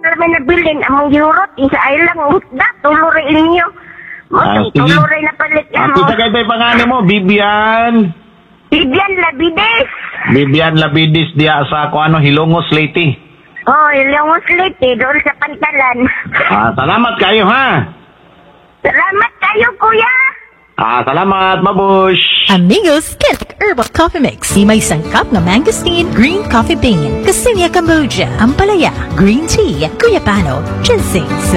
naman nabilin, among giurot, isa ay lang, utda, tuloy inyo. Sige. Tuloy na palit yan mo. Kita kayo tayo pangalan mo, Bibian. Bibian Labides. Bibian Labidis diya sa Hilongos Leyte. Oh, Ilongos Leyte, doon sa Pantalan. Salamat kayo, ha? Salamat kayo, kuya. Salamat, mabush. Amigos, Kilik Herbal Coffee Mix. Di may sangkap na mangosteen, green coffee bean, Cassinia Cambogia, Ampalaya, green tea, Guyapano, ginseng,